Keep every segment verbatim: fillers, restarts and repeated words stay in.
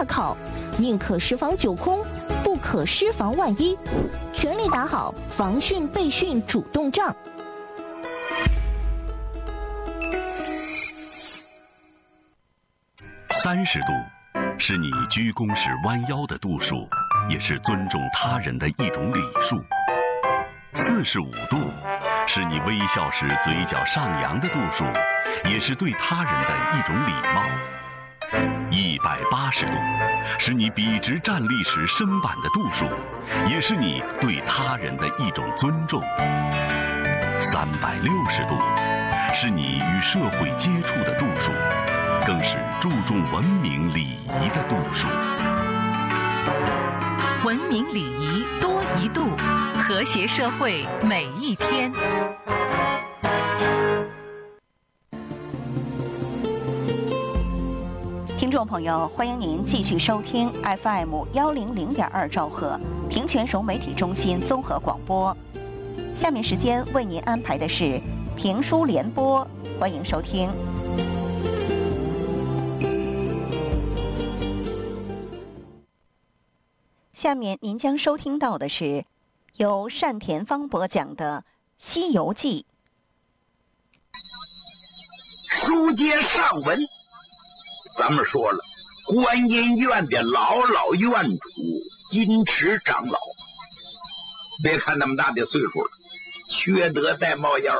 大考，宁可十防九空，不可失防万一，全力打好防汛备汛主动仗。 三十度是你鞠躬时弯腰的度数，也是尊重他人的一种礼数。四十五度是你微笑时嘴角上扬的度数，也是对他人的一种礼貌。一百八十度是你笔直站立时身板的度数，也是你对他人的一种尊重。三百六十度是你与社会接触的度数，更是注重文明礼仪的度数。 文明礼仪多一度，和谐社会每一天。 听众朋友，欢迎您继续收听 F M 幺零零点二兆赫平泉省媒体中心综合广播。下面时间为您安排的是评书联播，欢迎收听。下面您将收听到的是由单田芳播讲的《西游记》。 书接上文，咱们说了，观音院的老老院主金池长老，别看那么大的岁数了，缺德带冒烟，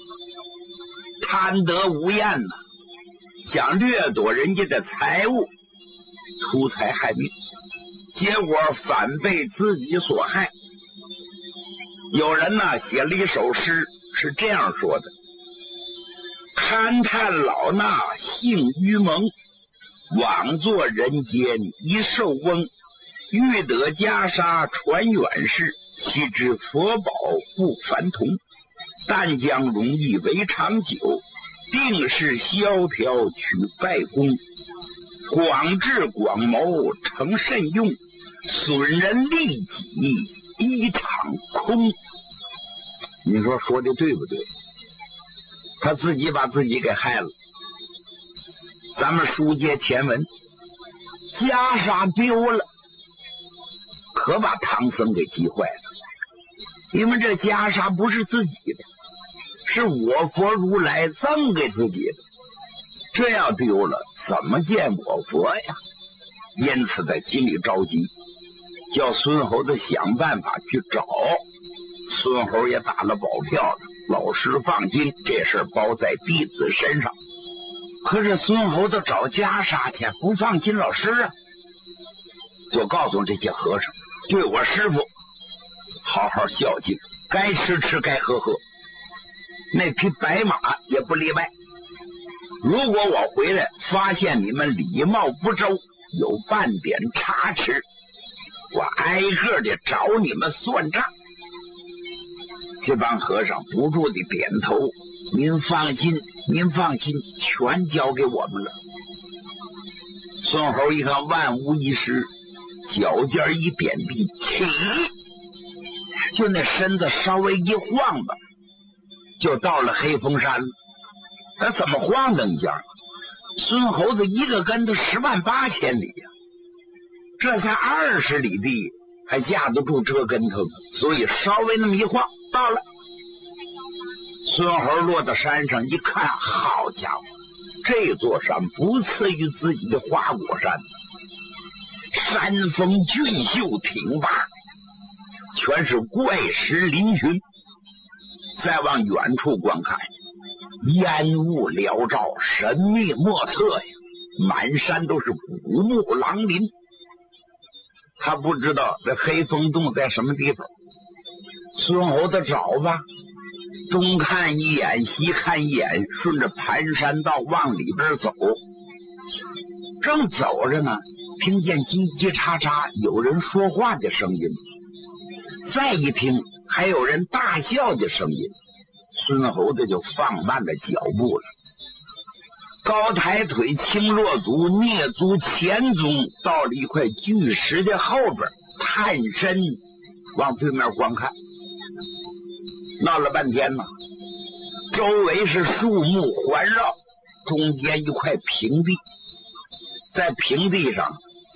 贪得无厌呐、啊，想掠夺人家的财物，图财害命，结果反被自己所害。有人呢写了一首诗，是这样说的：勘探老衲性愚蒙，枉作人间一寿翁。欲得袈裟传远世，岂知佛宝不凡同。但将容易为长久，定是萧条取败功。广智广谋成慎用，损人利己一场空。你说说的对不对？他自己把自己给害了。咱们书接前文，袈裟丢了，可把唐僧给急坏了。因为这袈裟不是自己的，是我佛如来赠给自己的，这要丢了怎么见我佛呀？因此他心里着急，叫孙猴子想办法去找。孙猴也打了保票了，老师放心，这事包在弟子身上。可是孙猴子找袈裟去，不放心老师啊，就告诉这些和尚，对我师父好好孝敬，该吃吃，该喝喝，那匹白马也不例外。如果我回来发现你们礼貌不周，有半点差池，我挨个的找你们算账。这帮和尚不住的点头，您放心，您放心，全交给我们了。孙猴一看万无一失，脚尖一点地起，就那身子稍微一晃吧，就到了黑风山了。他怎么晃腾一下？孙猴子一个跟头十万八千里呀、啊，这才二十里地，还架得住这跟头，所以稍微那么一晃到了。孙猴落到山上一看，好家伙，这座山不次于自己的花果山，山峰峻秀挺拔，全是怪石嶙峋。再往远处观看，烟雾缭绕，神秘莫测呀，满山都是古木狼林。他不知道这黑风洞在什么地方，孙猴子找吧，东看一眼西看一眼，顺着盘山道往里边走。正走着呢，听见叽叽喳喳有人说话的声音，再一听还有人大笑的声音，孙猴子就放慢了脚步了。高抬腿，轻落足，蹑足前踪，到了一块巨石的后边，探身往对面观看。闹了半天呢，周围是树木环绕，中间一块平地，在平地上